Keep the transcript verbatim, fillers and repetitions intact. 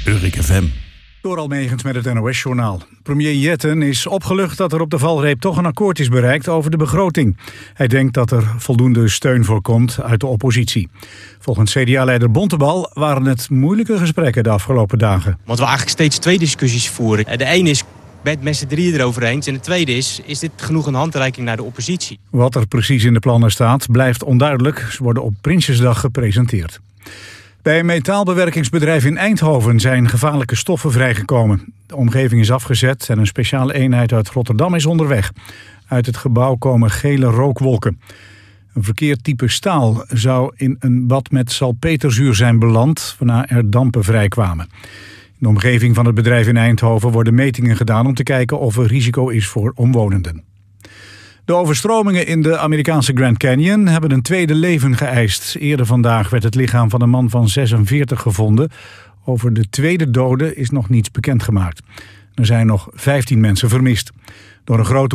Eurik F M. Door Almegens met het N O S-journaal. Premier Jetten is opgelucht dat er op de valreep toch een akkoord is bereikt over de begroting. Hij denkt dat er voldoende steun voor komt uit de oppositie. Volgens C D A-leider Bontebal waren het moeilijke gesprekken de afgelopen dagen. Want we eigenlijk steeds twee discussies voeren. De ene is met met z'n drieën erover eens. En de tweede is, is dit genoeg een handreiking naar de oppositie? Wat er precies in de plannen staat, blijft onduidelijk. Ze worden op Prinsjesdag gepresenteerd. Bij een metaalbewerkingsbedrijf in Eindhoven zijn gevaarlijke stoffen vrijgekomen. De omgeving is afgezet en een speciale eenheid uit Rotterdam is onderweg. Uit het gebouw komen gele rookwolken. Een verkeerd type staal zou in een bad met salpeterzuur zijn beland, waarna er dampen vrijkwamen. In de omgeving van het bedrijf in Eindhoven worden metingen gedaan om te kijken of er risico is voor omwonenden. De overstromingen in de Amerikaanse Grand Canyon hebben een tweede leven geëist. Eerder vandaag werd het lichaam van een man van zesenveertig gevonden. Over de tweede dode is nog niets bekendgemaakt. Er zijn nog vijftien mensen vermist. Door een grote